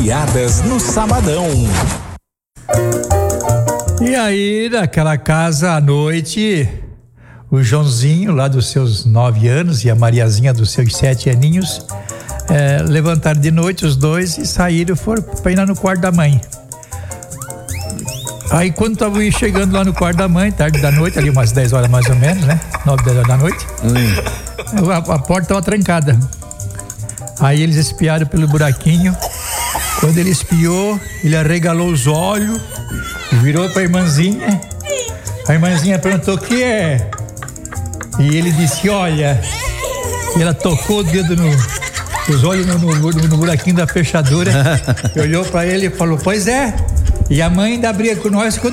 Piadas no Sabadão. E aí, naquela casa à noite, o Joãozinho, lá dos seus 9 anos, e a Mariazinha dos seus 7 aninhos, levantaram de noite os dois e saíram, foram para ir lá no quarto da mãe. Aí quando estavam chegando lá no quarto da mãe, tarde da noite, ali umas 10 horas mais ou menos, né? 9, 10 horas da noite, a porta estava trancada. Aí eles espiaram pelo buraquinho. Quando ele espiou, ele arregalou os olhos, virou para a irmãzinha. A irmãzinha perguntou: o que é? E ele disse: olha. E ela tocou o dedo os olhos no buraquinho da fechadura. Olhou para ele e falou: pois é. E a mãe ainda abria com nós quando